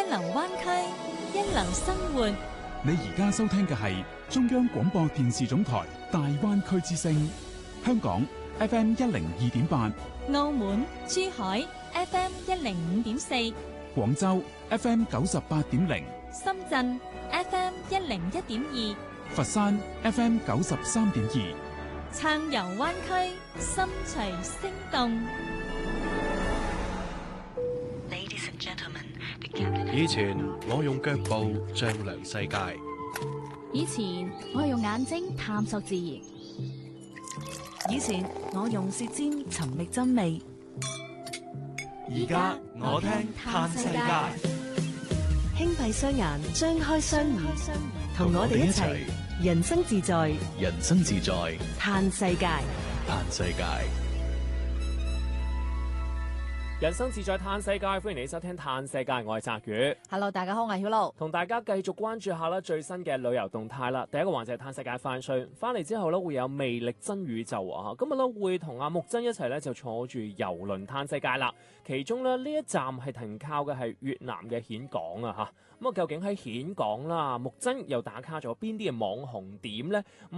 流灣區，一流生活。 你而家收聽嘅係中央廣播電視總台大灣區之聲，香港 FM 102.8， 澳門、珠海 FM 105.4， 廣州 FM 98.0， 深圳 FM 101.2， 佛山 FM 93.2， 暢遊灣區，心隨聲動。 以前我用腳步丈量世界， 以前我用眼睛探索自然， 以前我用舌尖尋覓真味， 而家我聽嘆世界。 輕閉雙眼，張開雙耳，同我哋一齊人生自在， 人生自在， 嘆世界， 嘆世界。 人生自在嘆世界，歡迎你收聽嘆世界，我係澤宇。 Hello， 大家好，我係曉露， 同大家繼續關注下啦最新嘅旅遊動態啦。第一個環節係嘆世界快訊，翻嚟之後咧會有魅力真宇宙啊！今日咧會同阿木真一齊咧就坐住遊輪嘆世界啦。其中咧呢一站係停靠嘅係越南嘅峴港啊吓。咁啊究竟喺峴港啦，木真又打卡咗邊啲嘅網紅點呢？咁